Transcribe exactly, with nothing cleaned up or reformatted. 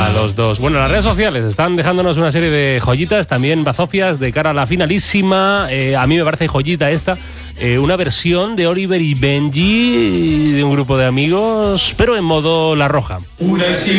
a los dos. Bueno, las redes sociales están dejándonos una serie de joyitas, también bazofias de cara a la finalísima. Eh, a mí me parece joyita esta. Eh, una versión de Oliver y Benji de un grupo de amigos, pero en modo La Roja. Una